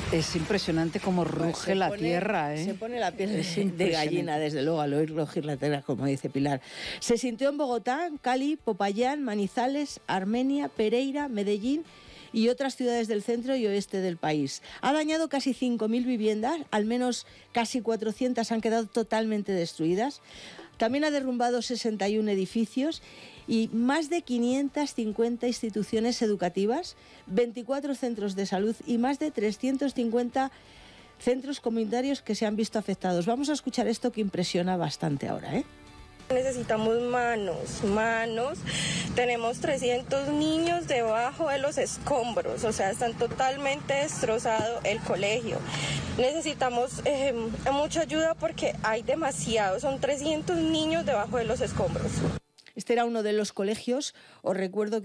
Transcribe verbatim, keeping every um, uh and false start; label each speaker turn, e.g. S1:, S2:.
S1: Es impresionante cómo ruge pues la
S2: pone,
S1: tierra, ¿eh?
S2: Se pone la piel de, de gallina, desde luego, al oír rugir la tierra, como dice Pilar. Se sintió en Bogotá, Cali, Popayán, Manizales, Armenia, Pereira, Medellín y otras ciudades del centro y oeste del país. Ha dañado casi cinco mil viviendas, al menos casi cuatrocientas han quedado totalmente destruidas. También ha derrumbado sesenta y un edificios y más de quinientas cincuenta instituciones educativas, veinticuatro centros de salud y más de trescientos cincuenta centros comunitarios que se han visto afectados. Vamos a escuchar esto que impresiona bastante ahora, ¿eh?
S3: Necesitamos manos, manos. Tenemos trescientos niños debajo de los escombros, o sea, están totalmente destrozado el colegio. Necesitamos eh, mucha ayuda porque hay demasiados, son trescientos niños debajo de los escombros.
S2: Este era uno de los colegios, os recuerdo que